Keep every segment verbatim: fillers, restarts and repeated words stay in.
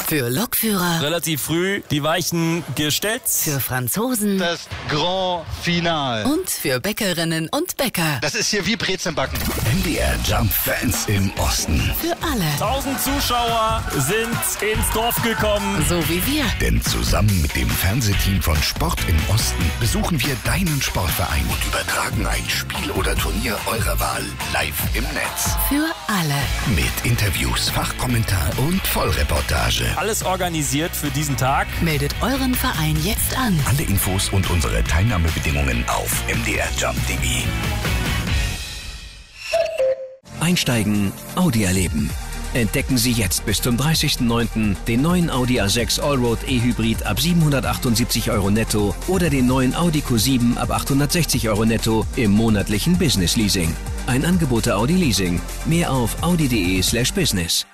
Für Lokführer. Relativ früh die Weichen gestellt. Für Franzosen. Das Grand Finale. Und für Bäckerinnen und Bäcker. Das ist hier wie Brezelbacken. M D R Jump Fans im Osten. Für alle. Tausend Zuschauer sind ins Dorf gekommen. So wie wir. Denn zusammen mit dem Fernsehteam von Sport im Osten besuchen wir deinen Sportverein und übertragen ein Spiel oder Turnier eurer Wahl live im Netz. Für alle. Mit Interviews, Fachkommentar und Vollreportage. Alles organisiert für diesen Tag. Meldet euren Verein jetzt an. Alle Infos und unsere Teilnahmebedingungen auf m d r jump punkt d e. Einsteigen, Audi erleben. Entdecken Sie jetzt bis zum dreißigsten neunten den neuen Audi A sechs Allroad E-Hybrid ab siebenhundertachtundsiebzig Euro netto oder den neuen Audi Q sieben ab achthundertsechzig Euro netto im monatlichen Business Leasing. Ein Angebot der Audi Leasing. Mehr auf audi punkt de slash business.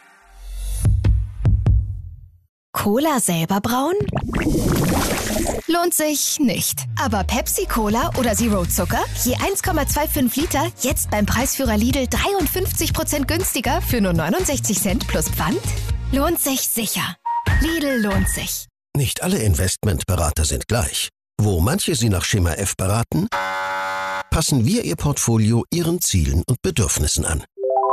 Cola selber brauen? Lohnt sich nicht. Aber Pepsi-Cola oder Zero Zucker? Je eins Komma fünfundzwanzig Liter, jetzt beim Preisführer Lidl dreiundfünfzig Prozent günstiger für nur neunundsechzig Cent plus Pfand? Lohnt sich sicher. Lidl lohnt sich. Nicht alle Investmentberater sind gleich. Wo manche Sie nach Schema F beraten, passen wir Ihr Portfolio Ihren Zielen und Bedürfnissen an.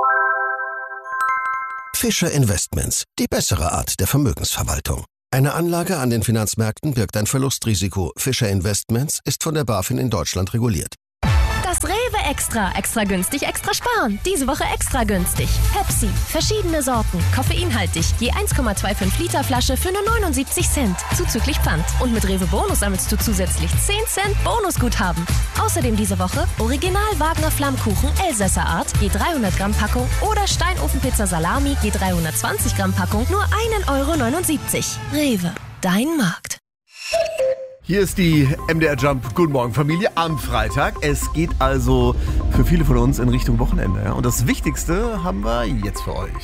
Fischer Investments, die bessere Art der Vermögensverwaltung. Eine Anlage an den Finanzmärkten birgt ein Verlustrisiko. Fischer Investments ist von der BaFin in Deutschland reguliert. Das Rewe Extra. Extra günstig, extra sparen. Diese Woche extra günstig. Pepsi. Verschiedene Sorten. Koffeinhaltig. Je eins Komma fünfundzwanzig Liter Flasche für nur neunundsiebzig Cent. Zuzüglich Pfand. Und mit Rewe Bonus sammelst du zusätzlich zehn Cent Bonusguthaben. Außerdem diese Woche Original Wagner Flammkuchen Elsässer Art. Je dreihundert Gramm Packung. Oder Steinofenpizza Salami. Je dreihundertzwanzig Gramm Packung. Nur ein Euro neunundsiebzig. Rewe. Dein Markt. Hier ist die M D R Jump Guten Morgen Familie am Freitag. Es geht also für viele von uns in Richtung Wochenende. Ja? Und das Wichtigste haben wir jetzt für euch.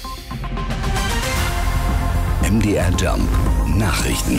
M D R Jump Nachrichten.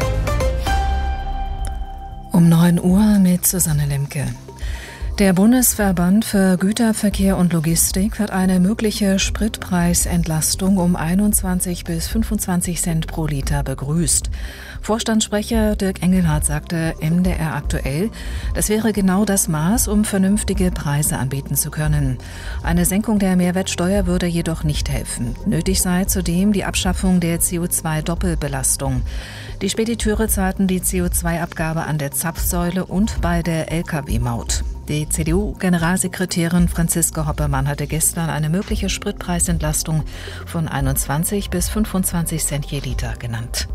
Um neun Uhr mit Susanne Lemke. Der Bundesverband für Güterverkehr und Logistik hat eine mögliche Spritpreisentlastung um einundzwanzig bis fünfundzwanzig Cent pro Liter begrüßt. Vorstandssprecher Dirk Engelhardt sagte M D R aktuell, das wäre genau das Maß, um vernünftige Preise anbieten zu können. Eine Senkung der Mehrwertsteuer würde jedoch nicht helfen. Nötig sei zudem die Abschaffung der C O zwei Doppelbelastung. Die Spediteure zahlten die C O zwei Abgabe an der Zapfsäule und bei der L K W-Maut. Die C D U-Generalsekretärin Franziska Hoppermann hatte gestern eine mögliche Spritpreisentlastung von einundzwanzig bis fünfundzwanzig Cent je Liter genannt.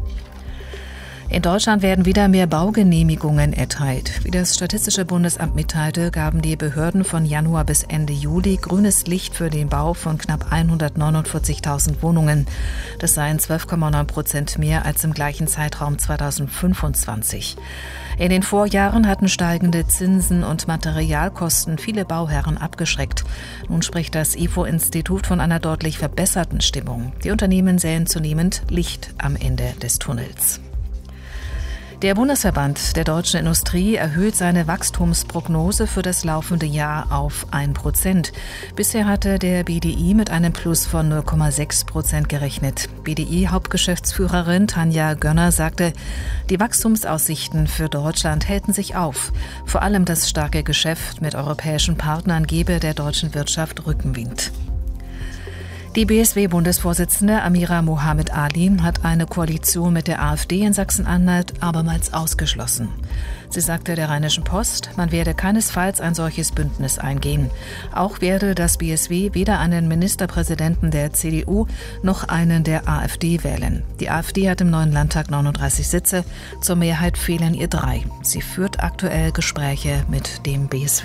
In Deutschland werden wieder mehr Baugenehmigungen erteilt. Wie das Statistische Bundesamt mitteilte, gaben die Behörden von Januar bis Ende Juli grünes Licht für den Bau von knapp hundertneunundvierzigtausend Wohnungen. Das seien zwölf Komma neun Prozent mehr als im gleichen Zeitraum zweitausendfünfundzwanzig. In den Vorjahren hatten steigende Zinsen und Materialkosten viele Bauherren abgeschreckt. Nun spricht das I F O-Institut von einer deutlich verbesserten Stimmung. Die Unternehmen sähen zunehmend Licht am Ende des Tunnels. Der Bundesverband der deutschen Industrie erhöht seine Wachstumsprognose für das laufende Jahr auf ein Prozent. Bisher hatte der B D I mit einem Plus von null Komma sechs Prozent gerechnet. B D I-Hauptgeschäftsführerin Tanja Gönner sagte, die Wachstumsaussichten für Deutschland hälten sich auf. Vor allem das starke Geschäft mit europäischen Partnern gebe der deutschen Wirtschaft Rückenwind. Die B S W-Bundesvorsitzende Amira Mohamed Ali hat eine Koalition mit der AfD in Sachsen-Anhalt abermals ausgeschlossen. Sie sagte der Rheinischen Post, man werde keinesfalls ein solches Bündnis eingehen. Auch werde das B S W weder einen Ministerpräsidenten der C D U noch einen der AfD wählen. Die AfD hat im neuen Landtag neununddreißig Sitze, zur Mehrheit fehlen ihr drei. Sie führt aktuell Gespräche mit dem B S W.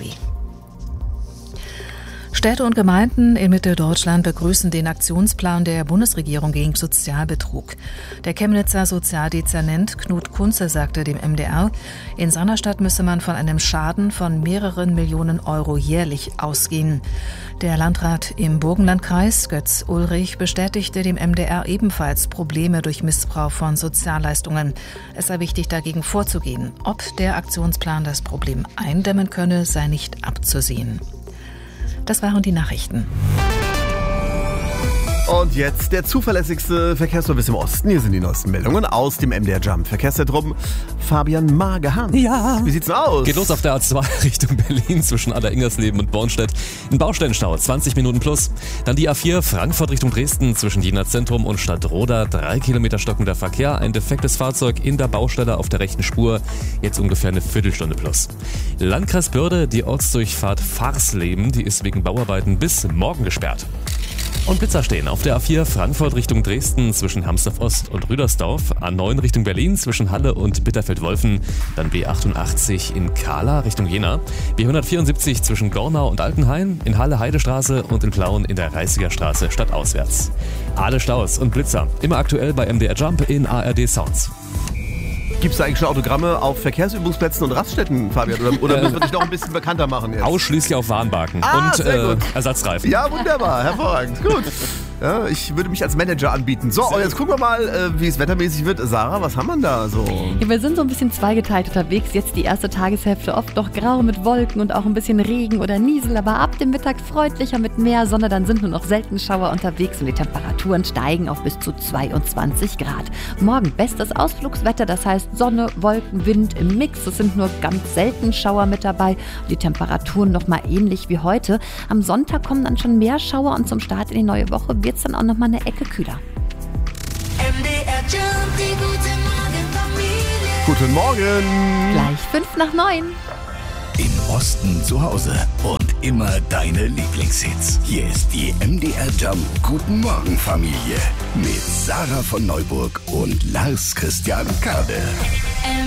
Städte und Gemeinden in Mitteldeutschland begrüßen den Aktionsplan der Bundesregierung gegen Sozialbetrug. Der Chemnitzer Sozialdezernent Knut Kunze sagte dem M D R, in seiner Stadt müsse man von einem Schaden von mehreren Millionen Euro jährlich ausgehen. Der Landrat im Burgenlandkreis, Götz Ulrich, bestätigte dem M D R ebenfalls Probleme durch Missbrauch von Sozialleistungen. Es sei wichtig, dagegen vorzugehen. Ob der Aktionsplan das Problem eindämmen könne, sei nicht abzusehen. Das waren die Nachrichten. Und jetzt der zuverlässigste Verkehrsservice im Osten. Hier sind die neuesten Meldungen aus dem M D R Jump Verkehrszentrum. Fabian Magehan. Ja. Wie sieht's denn aus? Geht los auf der A zwei Richtung Berlin zwischen Aller-Ingersleben und Bornstedt. Ein Baustellenstau, zwanzig Minuten plus. Dann die A vier Frankfurt Richtung Dresden zwischen Jena Zentrum und Stadtroda. Drei Kilometer stockender Verkehr. Ein defektes Fahrzeug in der Baustelle auf der rechten Spur. Jetzt ungefähr eine Viertelstunde plus. Landkreis Börde, die Ortsdurchfahrt Farsleben, die ist wegen Bauarbeiten bis morgen gesperrt. Und Blitzer stehen auf der A vier Frankfurt Richtung Dresden zwischen Hamsdorf Ost und Rüdersdorf, A neun Richtung Berlin zwischen Halle und Bitterfeld-Wolfen, dann B achtundachtzig in Kahla Richtung Jena, B hundertvierundsiebzig zwischen Gornau und Altenhain, in Halle Heidestraße und in Plauen in der Reißiger Straße stadtauswärts. Alle Staus und Blitzer, immer aktuell bei M D R Jump in A R D Sounds. Gibt es da eigentlich schon Autogramme auf Verkehrsübungsplätzen und Raststätten, Fabian? Oder, oder müssen wir dich noch ein bisschen bekannter machen jetzt? Ausschließlich auf Warnbarken ah, und äh, Ersatzreifen. Ja, wunderbar, hervorragend, gut. Ja, ich würde mich als Manager anbieten. So, und jetzt gucken wir mal, äh, wie es wettermäßig wird. Sarah, was haben wir da so? Ja, wir sind so ein bisschen zweigeteilt unterwegs. Jetzt die erste Tageshälfte oft noch grau mit Wolken und auch ein bisschen Regen oder Niesel. Aber ab dem Mittag freundlicher mit mehr Sonne. Dann sind nur noch selten Schauer unterwegs und die Temperaturen steigen auf bis zu zweiundzwanzig Grad. Morgen bestes Ausflugswetter, das heißt Sonne, Wolken, Wind im Mix. Es sind nur ganz selten Schauer mit dabei. Und die Temperaturen nochmal ähnlich wie heute. Am Sonntag kommen dann schon mehr Schauer und zum Start in die neue Woche wird es dann auch nochmal eine Ecke kühler. M D R Jump, die gute Morgenfamilie. Guten Morgen. Gleich fünf nach neun. Im Osten zu Hause und immer deine Lieblingshits. Hier ist die M D R Jump Guten Morgen Familie mit Sarah von Neuburg und Lars Christian Kade.